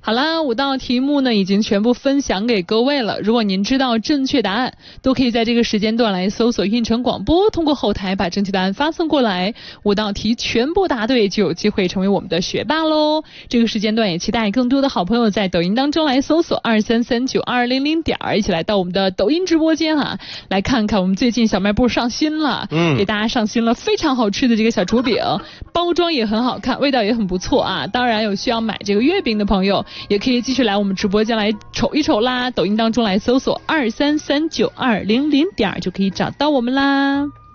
好啦，5道题目呢已经全部分享给各位了。如果您知道正确答案，都可以在这个时间段来搜索运城广播，通过后台把正确答案发送过来。5道题全部答对，就有机会成为我们的学霸喽。这个时间段也期待更多的好朋友在抖音当中来搜索2339200，一起来到我们的抖音直播间啊，来看看我们最近小卖部上新了，给大家上新了非常好吃的这个小竹饼，包装也很好看，味道也很不错啊。当然有需要买这个月饼的朋友，也可以继续来我们直播间来瞅一瞅啦，抖音当中来搜索2339200就可以找到我们啦。